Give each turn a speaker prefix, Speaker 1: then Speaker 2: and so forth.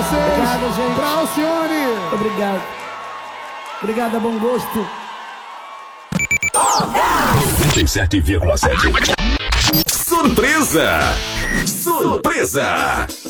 Speaker 1: vocês.
Speaker 2: Obrigado, gente.
Speaker 1: Pra Alcione.
Speaker 2: Obrigado. Obrigado, a bom gosto.
Speaker 3: 37,7. Surpresa! Surpresa!